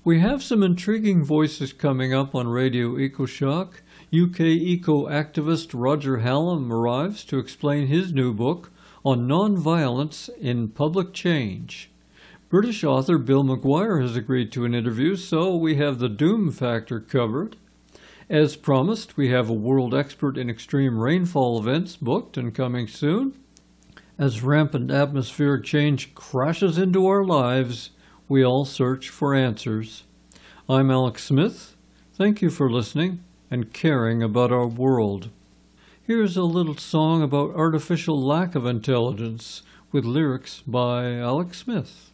We have some intriguing voices coming up on Radio EcoShock. UK eco-activist Roger Hallam arrives to explain his new book on non-violence in public change. British author Bill McGuire has agreed to an interview, so we have the doom factor covered. As promised, we have a world expert in extreme rainfall events booked and coming soon. As rampant atmospheric change crashes into our lives, we all search for answers. I'm Alex Smith. Thank you for listening and caring about our world. Here's a little song about artificial lack of intelligence with lyrics by Alex Smith.